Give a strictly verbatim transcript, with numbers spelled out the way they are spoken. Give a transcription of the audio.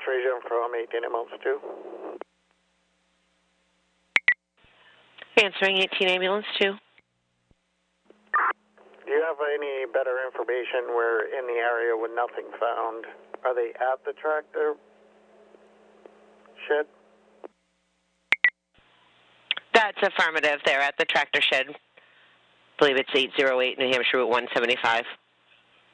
Trajan from eighteen Ambulance two. Answering eighteen Ambulance two. Do you have any better information where in the area with nothing found? Are they at the tractor shed? That's affirmative. They're at the tractor shed. I believe it's eight oh eight New Hampshire Route one seventy-five.